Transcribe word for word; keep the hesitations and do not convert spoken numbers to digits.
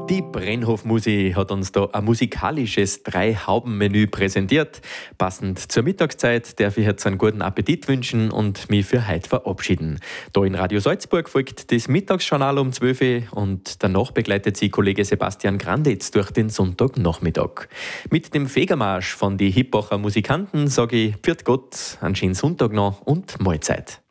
Die Brennhof-Musi hat uns da ein musikalisches Drei-Hauben-Menü präsentiert. Passend zur Mittagszeit darf ich jetzt einen guten Appetit wünschen und mich für heute verabschieden. Da in Radio Salzburg folgt das Mittagsjournal um zwölf Uhr und danach begleitet sie Kollege Sebastian Granditz durch den Sonntagnachmittag. Mit dem Fegermarsch von die Hippacher Musikanten sage ich Pfiat Gott, einen schönen Sonntag noch und Mahlzeit.